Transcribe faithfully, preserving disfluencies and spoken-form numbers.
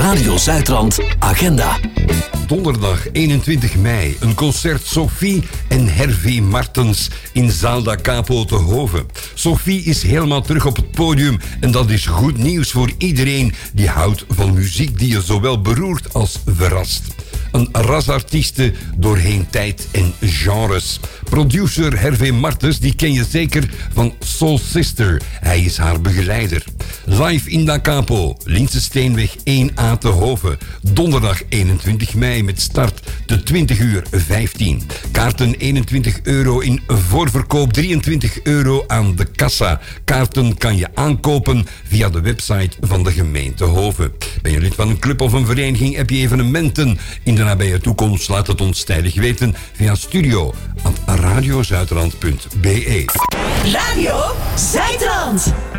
Radio Zuidrand agenda. Donderdag eenentwintig mei, een concert Sophie en Hervé Martens in Zaal da Capo te Hoven. Sophie is helemaal terug op het podium en dat is goed nieuws voor iedereen die houdt van muziek die je zowel beroert als verrast. Een ras artiesten doorheen tijd en genres. Producer Hervé Martens, die ken je zeker van Soul Sister. Hij is haar begeleider. Live in Da Capo, Lindsesteenweg één A te Hoven. Donderdag eenentwintig mei met start te twintig uur vijftien. Kaarten eenentwintig euro in voorverkoop, drieëntwintig euro aan de kassa. Kaarten kan je aankopen via de website van de gemeente Hoven. Ben je lid van een club of een vereniging? Heb je evenementen in de nabije toekomst? Laat het ons tijdig weten via studio at radiozuidrand punt be. Radio Zuidrand.